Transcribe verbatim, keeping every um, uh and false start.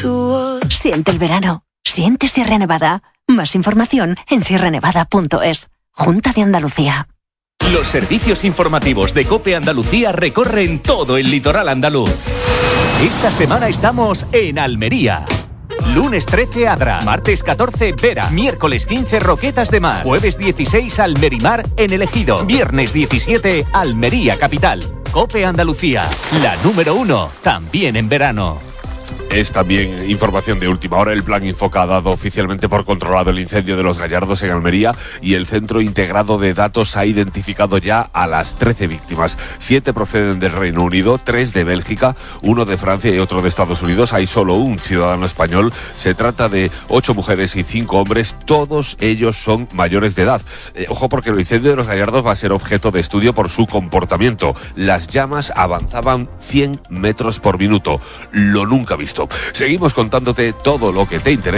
Siente el verano. Siente Sierra Nevada. Más información en sierra nevada punto es. Junta de Andalucía. Los servicios informativos de COPE Andalucía recorren todo el litoral andaluz. Esta semana estamos en Almería. Lunes trece Adra, martes catorce Vera, miércoles quince Roquetas de Mar, jueves dieciséis Almerimar en El Ejido, viernes diecisiete Almería Capital. COPE Andalucía, la número uno, también en verano. Es también información de última hora. El Plan Infoca ha dado oficialmente por controlado el incendio de Los Gallardos en Almería y el Centro Integrado de Datos ha identificado ya a las trece víctimas. Siete proceden del Reino Unido, tres de Bélgica, uno de Francia y otro de Estados Unidos. Hay solo un ciudadano español. Se trata de ocho mujeres y cinco hombres. Todos ellos son mayores de edad. Eh, ojo, porque el incendio de Los Gallardos va a ser objeto de estudio por su comportamiento. Las llamas avanzaban cien metros por minuto. Lo nunca visto. Seguimos contándote todo lo que te interesa